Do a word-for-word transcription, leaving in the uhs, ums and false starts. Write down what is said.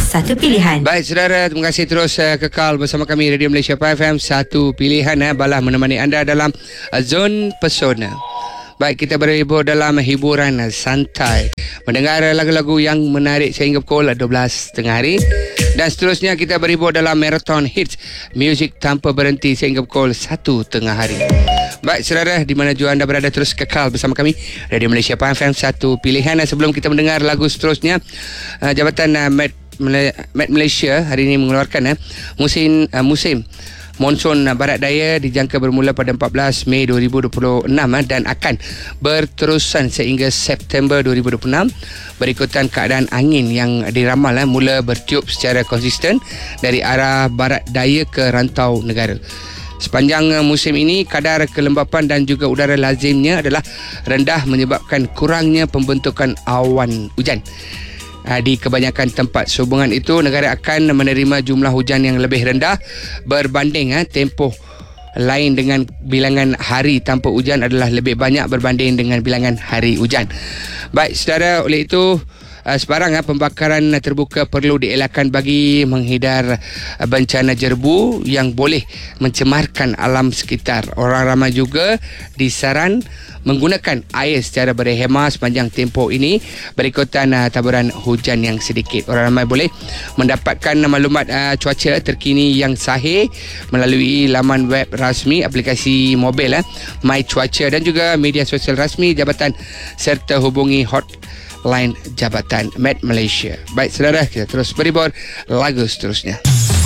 Satu Pilihan. Baik saudara, terima kasih terus uh, kekal bersama kami Radio Malaysia F M Satu Pilihan. eh, Balah menemani anda dalam uh, Zon Pesona. Baik, kita berhibur dalam hiburan uh, santai, mendengar lagu-lagu yang menarik sehingga pukul dua belas tengah hari. Dan seterusnya kita berhibur dalam Marathon Hits, muzik tanpa berhenti sehingga pukul satu tengah hari. Baik saudara, di mana jua anda berada, terus kekal bersama kami Radio Malaysia F M Satu Pilihan. Sebelum kita mendengar lagu seterusnya, uh, Jabatan uh, Met, Met Malaysia hari ini mengeluarkan uh, musim uh, musim monsun uh, barat daya dijangka bermula pada empat belas Mei dua ribu dua puluh enam uh, dan akan berterusan sehingga September dua ribu dua puluh enam, berikutan keadaan angin yang diramal uh, mula bertiup secara konsisten dari arah barat daya ke rantau negara. Sepanjang musim ini, kadar kelembapan dan juga udara lazimnya adalah rendah menyebabkan kurangnya pembentukan awan hujan. Di kebanyakan tempat sehubungan itu, negara akan menerima jumlah hujan yang lebih rendah berbanding tempoh lain, dengan bilangan hari tanpa hujan adalah lebih banyak berbanding dengan bilangan hari hujan. Baik saudara, oleh itu Uh, sebarang uh, pembakaran uh, terbuka perlu dielakkan bagi menghindar uh, bencana jerbu yang boleh mencemarkan alam sekitar. Orang ramai juga disaran menggunakan air secara berhemah sepanjang tempoh ini berikutan uh, taburan hujan yang sedikit. Orang ramai boleh mendapatkan uh, maklumat uh, cuaca terkini yang sahih melalui laman web rasmi, aplikasi mobil uh, My Cuaca dan juga media sosial rasmi jabatan, serta hubungi hot line Jabatan Met Malaysia. Baik saudara, kita terus berhibur lagu seterusnya.